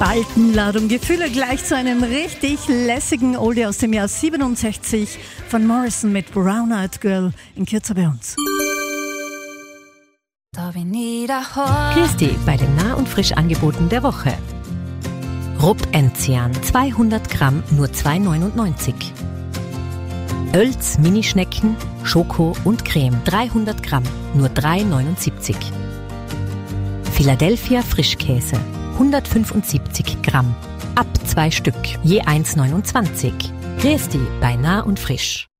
Balkenladung Gefühle gleich zu einem richtig lässigen Oldie aus dem Jahr 67 von Morrison mit Brown Eyed Girl in Kürze bei uns. Christi bei den Nah- und Frischangeboten der Woche. Rupp Enzian 200 Gramm nur 2,99. Oelz Minischnecken, Schoko und Creme 300 Gramm nur 3,79. Philadelphia Frischkäse 175 Gramm ab 2 Stück je 1,29. Christi bei Nah und Frisch.